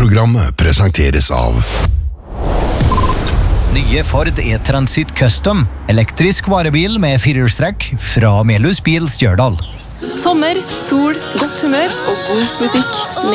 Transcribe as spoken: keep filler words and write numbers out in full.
Programmet presenteres av Nye Ford E-Transit Custom, elektrisk varebil med firehjulstrekk fra Melhus Bil Stjørdal. Sommer, sol, godt humør og god musikk.